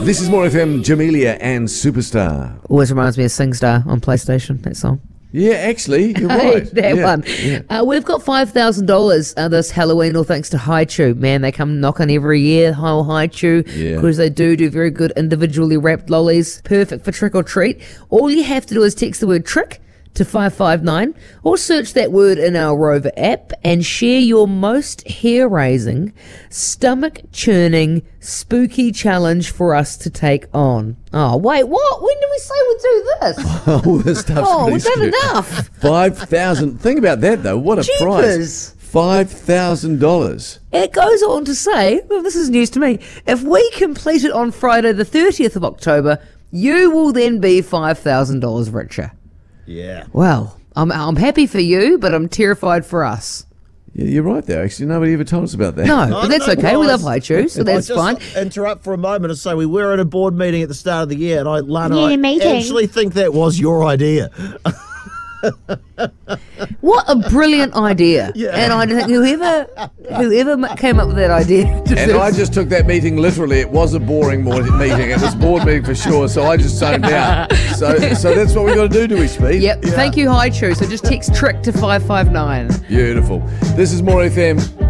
This is More FM, Jamelia and Superstar. Always reminds me of SingStar on PlayStation, that song. Yeah, actually, you're Hey, right. that Yeah, one. yeah. We've got $5,000 this Halloween, all thanks to Haichu. Man, they come knocking every year, Haichu, Yeah. because they do very good individually wrapped lollies, perfect for trick or treat. All you have to do is text the word trick to 559 or search that word in our Rover app and share your most hair-raising, stomach-churning, spooky challenge for us to take on. Oh, wait, what? When did we say we'd do this? Oh, this stuff's Oh, pretty was that scary. enough? 5,000. Think about that, though. What a Jeepers. price. $5,000. It goes on to say, well, this is news to me, if we complete it on Friday the 30th of October, you will then be $5,000 richer. Yeah. Well, I'm happy for you, but I'm terrified for us. Yeah, you're right there, actually. Nobody ever told us about that. No, but that's okay. We love Haichu, so that's I'll fine. just interrupt for a moment and say we were at a board meeting at the start of the year, and Lana, Yeah, I meeting. actually think that was your idea. What a brilliant idea. Yeah. And I think whoever came up with that idea And deserves- I just took that meeting literally. It was a boring meeting. It was a board meeting for sure, so I just zoned out. So that's what we got to do we, Speed? Yep, thank you, Haichu. So just text trick to 559. Beautiful. This is More FM.